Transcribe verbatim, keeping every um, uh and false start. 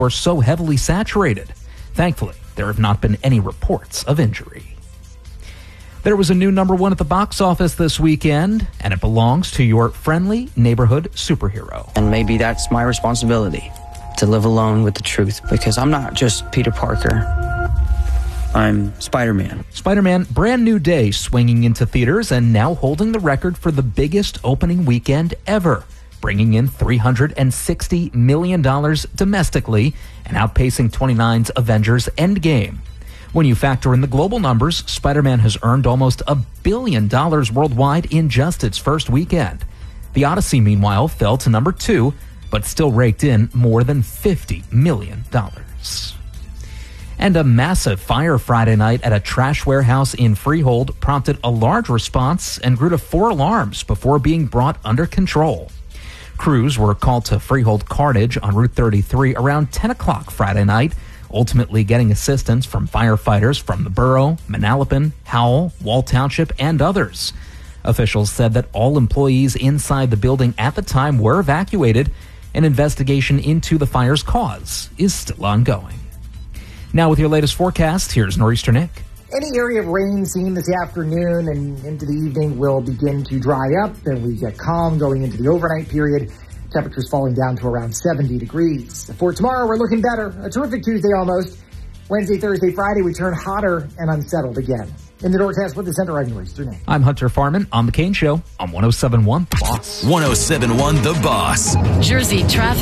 were so heavily saturated. Thankfully, there have not been any reports of injury. There was a new number one at the box office this weekend, and it belongs to your friendly neighborhood superhero. And maybe that's my responsibility, to live alone with the truth, because I'm not just Peter Parker. I'm Spider-Man. Spider-Man Brand New Day swinging into theaters and now holding the record for the biggest opening weekend ever, bringing in three hundred sixty million dollars domestically and outpacing twenty-nine's Avengers Endgame. When you factor in the global numbers, Spider-Man has earned almost a billion dollars worldwide in just its first weekend. The Odyssey, meanwhile, fell to number two, but still raked in more than fifty million dollars. And a massive fire Friday night at a trash warehouse in Freehold prompted a large response and grew to four alarms before being brought under control. Crews were called to Freehold Cartage on Route thirty-three around ten o'clock Friday night, ultimately getting assistance from firefighters from the borough, Manalapan, Howell, Wall Township, and others. Officials said that all employees inside the building at the time were evacuated. An investigation into the fire's cause is still ongoing. Now with your latest forecast, here's Nor'easter Nick. Any area of rain seen this afternoon and into the evening will begin to dry up, and we get calm going into the overnight period. Temperatures falling down to around seventy degrees. For tomorrow, we're looking better. A terrific Tuesday almost. Wednesday, Thursday, Friday, we turn hotter and unsettled again. In the Norcast with the Center, I'm Nor'easter Nick. I'm Hunter Farman on The Kane Show on one oh seven point one The Boss. one oh seven point one The Boss. Jersey traffic.